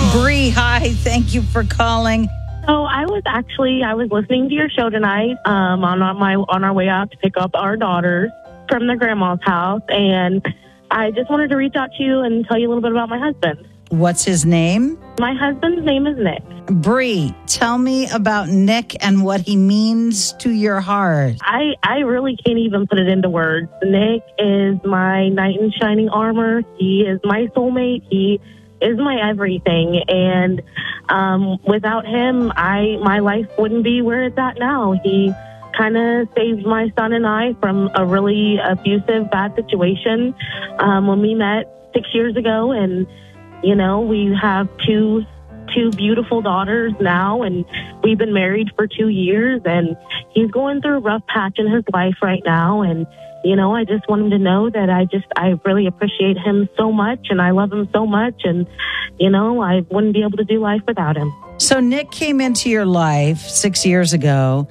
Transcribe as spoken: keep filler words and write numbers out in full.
Bree, hi. Thank you for calling. So I was actually I was listening to your show tonight um, on our, my on our way out to pick up our daughters from their grandma's house, and I just wanted to reach out to you and tell you a little bit about my husband. What's his name? My husband's name is Nick. Bree, tell me about Nick and what he means to your heart. I, I really can't even put it into words. Nick is my knight in shining armor. He is my soulmate. He is my everything. And um, without him, I my life wouldn't be where it's at now. He kind of saved my son and I from a really abusive, bad situation um, when we met six years ago. And, you know, we have two two beautiful daughters now, and we've been married for two years, and he's going through a rough patch in his life right now. And, you know, I just want him to know that I just, I really appreciate him so much, and I love him so much, and, you know, I wouldn't be able to do life without him. So Nick came into your life six years ago.